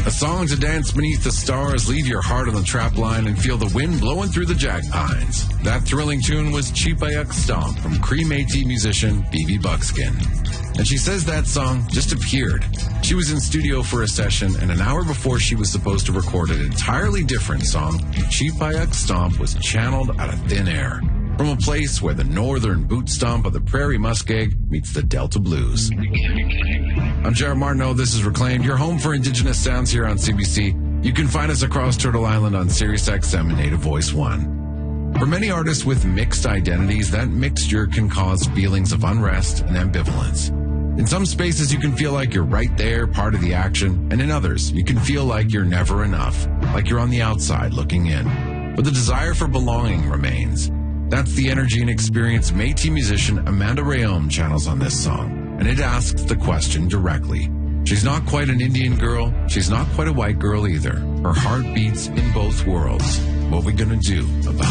A song to dance beneath the stars, leave your heart on the trap line, and feel the wind blowing through the jack pines. That thrilling tune was Cheap Ayak Stomp from Cree Métis musician BB Buckskin. And she says that song just appeared. She was in studio for a session, and an hour before she was supposed to record an entirely different song, Cheap Ayak Stomp was channeled out of thin air, from a place where the northern boot stomp of the prairie muskeg meets the Delta blues. I'm Jared Martineau. This is Reclaimed, your home for Indigenous sounds here on CBC. You can find us across Turtle Island on SiriusXM and Native Voice 1. For many artists with mixed identities, that mixture can cause feelings of unrest and ambivalence. In some spaces, you can feel like you're right there, part of the action, and in others, you can feel like you're never enough, like you're on the outside looking in. But the desire for belonging remains. That's the energy and experience Métis musician Amanda Rayom channels on this song. And it asks the question directly. She's not quite an Indian girl. She's not quite a white girl either. Her heart beats in both worlds. What we gonna do about